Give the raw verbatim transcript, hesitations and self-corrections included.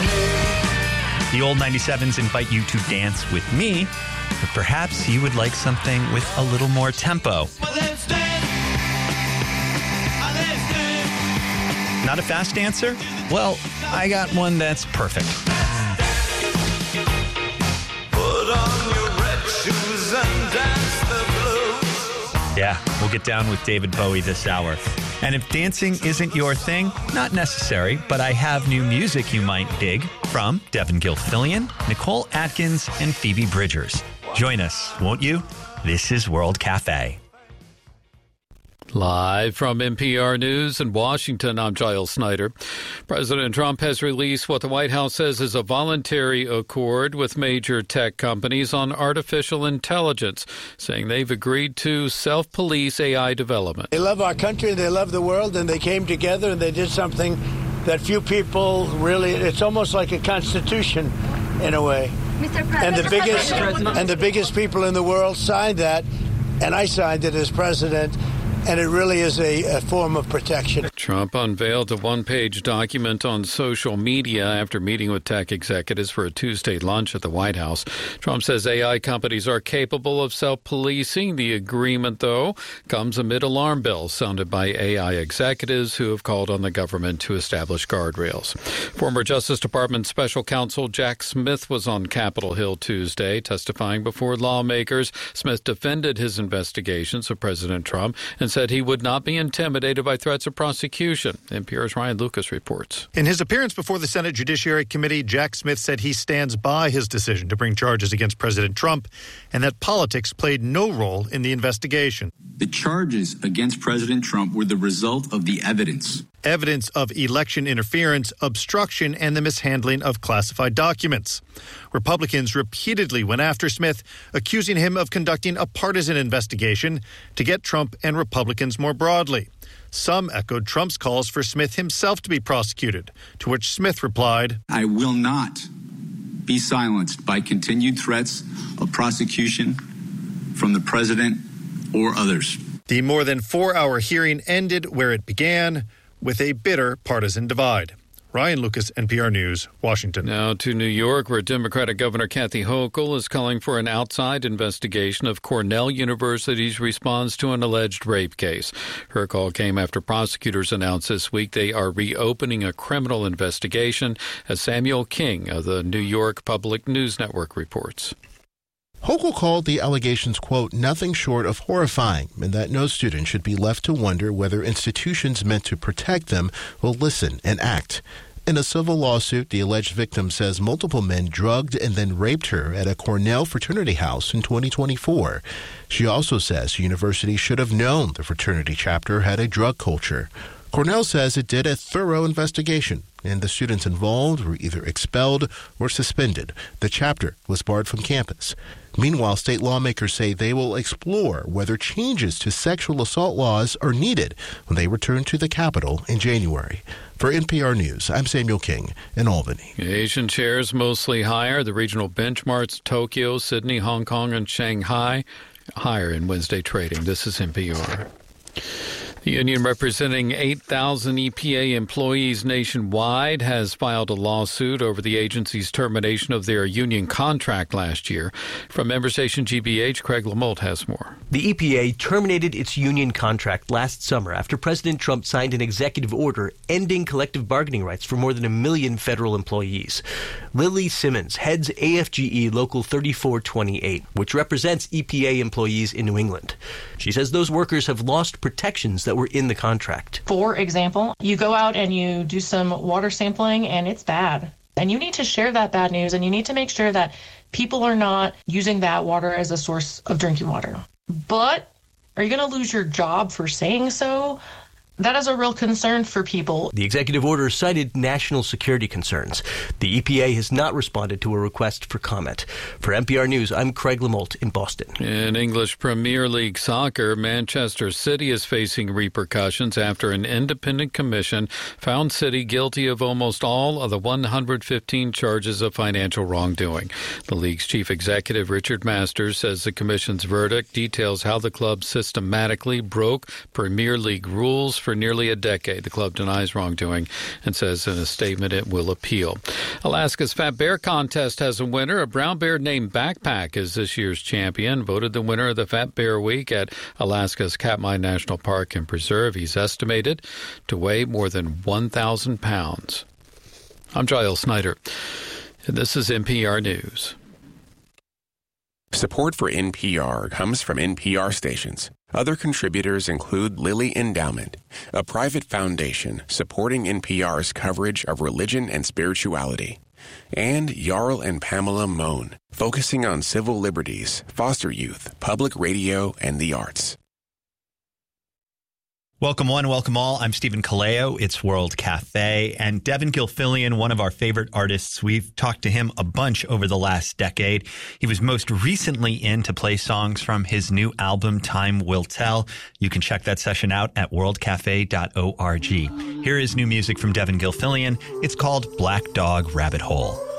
The old ninety-sevens invite you to dance with me, but perhaps you would like something with a little more tempo. Not a fast dancer? Well, I got one that's perfect. Put on your red shoes and dance the blues. Yeah, we'll get down with David Bowie this hour. And if dancing isn't your thing, not necessary, but I have new music you might dig from Devin Gilfillian, Nicole Atkins, and Phoebe Bridgers. Join us, won't you? This is World Cafe. Live from N P R News in Washington, I'm Giles Snyder. President Trump has released what the White House says is a voluntary accord with major tech companies on artificial intelligence, saying they've agreed to self-police A I development. They love our country, they love the world, and they came together and they did something that few people really, it's almost like a constitution in a way. Mister President, and the biggest and the biggest people in the world signed that, and I signed it as president. And it really is a, a form of protection. Trump unveiled a one-page document on social media after meeting with tech executives for a Tuesday lunch at the White House. Trump says A I companies are capable of self-policing. The agreement, though, comes amid alarm bells sounded by A I executives who have called on the government to establish guardrails. Former Justice Department Special Counsel Jack Smith was on Capitol Hill Tuesday, testifying before lawmakers. Smith defended his investigations of President Trump and said he would not be intimidated by threats of prosecution. N P R's Ryan Lucas reports. In his appearance before the Senate Judiciary Committee, Jack Smith said he stands by his decision to bring charges against President Trump and that politics played no role in the investigation. The charges against President Trump were the result of the evidence. Evidence of election interference, obstruction, and the mishandling of classified documents. Republicans repeatedly went after Smith, accusing him of conducting a partisan investigation to get Trump and Republicans more broadly. Some echoed Trump's calls for Smith himself to be prosecuted, to which Smith replied, I will not be silenced by continued threats of prosecution from the president or others. The more than four-hour hearing ended where it began, with a bitter partisan divide. Ryan Lucas, N P R News, Washington. Now to New York, where Democratic Governor Kathy Hochul is calling for an outside investigation of Cornell University's response to an alleged rape case. Her call came after prosecutors announced this week they are reopening a criminal investigation, as Samuel King of the New York Public News Network reports. Hochul called the allegations, quote, nothing short of horrifying, and that no student should be left to wonder whether institutions meant to protect them will listen and act. In a civil lawsuit, the alleged victim says multiple men drugged and then raped her at a Cornell fraternity house in twenty twenty-four. She also says the university should have known the fraternity chapter had a drug culture. Cornell says it did a thorough investigation, and the students involved were either expelled or suspended. The chapter was barred from campus. Meanwhile, state lawmakers say they will explore whether changes to sexual assault laws are needed when they return to the Capitol in January. For N P R News, I'm Samuel King in Albany. Asian shares mostly higher. The regional benchmarks, Tokyo, Sydney, Hong Kong, and Shanghai, higher in Wednesday trading. This is N P R. The union representing eight thousand E P A employees nationwide has filed a lawsuit over the agency's termination of their union contract last year. From member station G B H, Craig Lamolt has more. The E P A terminated its union contract last summer after President Trump signed an executive order ending collective bargaining rights for more than a million federal employees. Lily Simmons heads A F G E Local thirty-four twenty-eight, which represents E P A employees in New England. She says those workers have lost protections that were in the contract. For example, you go out and you do some water sampling and it's bad. And you need to share that bad news, and you need to make sure that people are not using that water as a source of drinking water. But are you going to lose your job for saying so? That is a real concern for people. The executive order cited national security concerns. The E P A has not responded to a request for comment. For N P R News, I'm Craig Lamolt in Boston. In English Premier League soccer, Manchester City is facing repercussions after an independent commission found City guilty of almost all of the one hundred fifteen charges of financial wrongdoing. The league's chief executive, Richard Masters, says the commission's verdict details how the club systematically broke Premier League rules for nearly a decade. The club denies wrongdoing and says in a statement it will appeal. Alaska's Fat Bear Contest has a winner. A brown bear named Backpack is this year's champion, voted the winner of the Fat Bear Week at Alaska's Katmai National Park and Preserve. He's estimated to weigh more than one thousand pounds. I'm Giles Snyder, and this is N P R News. Support for N P R comes from N P R stations. Other contributors include Lilly Endowment, a private foundation supporting N P R's coverage of religion and spirituality, and Jarl and Pamela Mohn, focusing on civil liberties, foster youth, public radio, and the arts. Welcome one, welcome all. I'm Stephen Kaleo. It's World Cafe. And Devin Gilfillian, one of our favorite artists, we've talked to him a bunch over the last decade. He was most recently in to play songs from his new album, Time Will Tell. You can check that session out at world cafe dot org. Here is new music from Devin Gilfillian. It's called Black Dog Rabbit Hole.